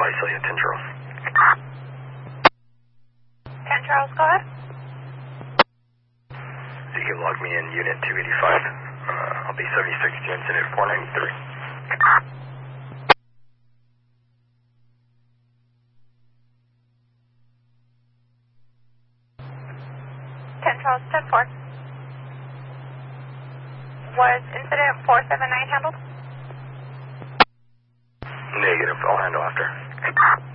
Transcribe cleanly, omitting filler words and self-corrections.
Visalia, 10 Charles. 10 Charles, go ahead. You can log me in unit 285. I'll be 76 to incident 493. 10 Charles, 10-4. Was incident 479 handled? Negative. I'll handle after.